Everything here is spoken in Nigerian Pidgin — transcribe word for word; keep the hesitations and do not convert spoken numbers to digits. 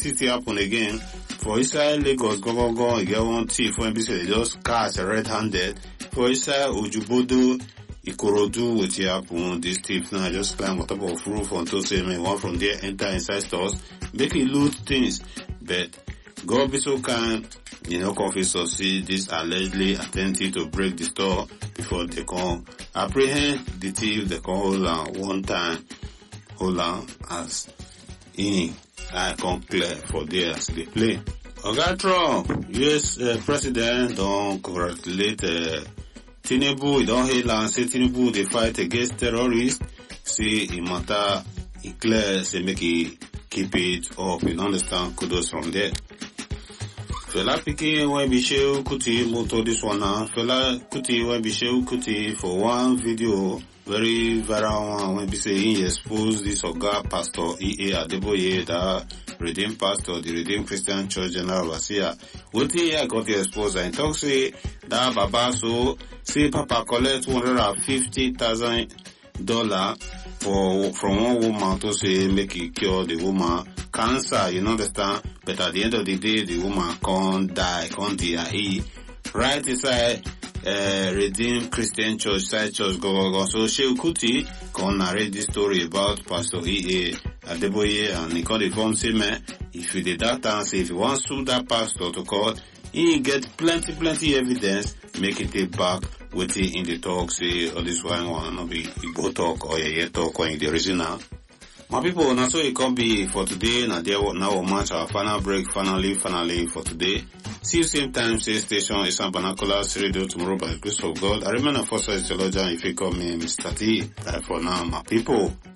still happen again. For inside Lagos, go go go, you get one thief when be say they just catch red-handed. For inside Ojubodo, Ikorodu, which happen, this thief now just climb on top of roof until say, man, one from there enter inside stores, make it loot things. But God be so kind, you know, confess to see this allegedly attempting to break the store before they come apprehend the thief. They can hold on one time, hold on as in I come clear for there as they play. Oga Trump, U S uh, President, don't congratulate uh, Tinubu. He don't hail and say Tinubu they fight against terrorists. See, it matter, it clear, say make it keep it up. You understand? Kudos from there. Fela Pikin when Bisheu Kuti moto this one now. Fela Kuti when Bisheu Kuti for one video, very viral one when be say he exposed this Oga Pastor E A Adeboye, the Redeemed Pastor, the Redeemed Christian Church General Overseer. What he got the exposed and talk say that Baba so say Papa collect two hundred fifty thousand dollars for from one woman to say make it cure the woman cancer, you understand? But at the end of the day, the woman can't die, can't die. Right inside uh, Redeemed Christian Church, side church, go, go, go. So Shehu Kuti can narrate this story about Pastor E A Adeboye, and he called it from say, man, if you did that answer, if you want to sue that pastor to court, he get plenty, plenty evidence, make it take back with it in the talk, say, oh, this one, one, no be, Igbo talk, or yeah, yeah talk, or in the original. My people, now so it can be for today. Now there now we match our final break, finally, finally for today. See you same time, same station, it's on Banacolas Radio tomorrow by the grace of God. I remain a first theologian if you call me Mister T. Right for now, my people.